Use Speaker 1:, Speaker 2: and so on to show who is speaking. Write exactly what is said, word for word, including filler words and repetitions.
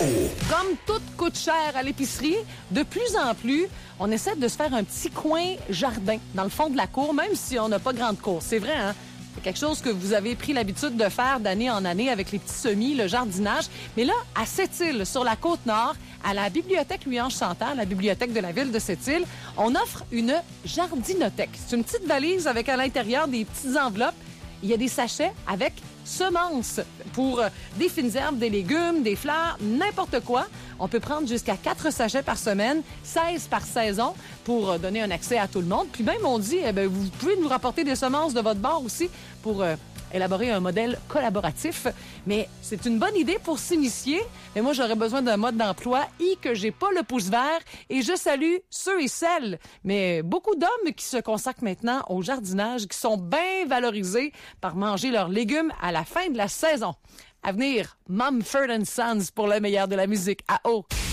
Speaker 1: Comme tout coûte cher à l'épicerie, de plus en plus, on essaie de se faire un petit coin jardin dans le fond de la cour, même si on n'a pas grande cour. C'est vrai, hein? C'est quelque chose que vous avez pris l'habitude de faire d'année en année avec les petits semis, le jardinage. Mais là, à Sept-Îles, sur la Côte-Nord, à la bibliothèque Louis-Ange Chantal, la bibliothèque de la ville de Sept-Îles, on offre une jardinothèque. C'est une petite valise avec à l'intérieur des petites enveloppes. Il y a des sachets avec semences pour des fines herbes, des légumes, des fleurs, n'importe quoi. On peut prendre jusqu'à quatre sachets par semaine, seize par saison, pour donner un accès à tout le monde. Puis même, on dit, eh bien, vous pouvez nous rapporter des semences de votre bord aussi pour euh, élaborer un modèle collaboratif. Mais c'est une bonne idée pour s'initier. Mais moi, j'aurais besoin d'un mode d'emploi et que j'ai pas le pouce vert. Et je salue ceux et celles, mais beaucoup d'hommes qui se consacrent maintenant au jardinage, qui sont bien valorisés par manger leurs légumes à la fin de la saison. À venir, Mumford and Sons pour le meilleur de la musique à eau.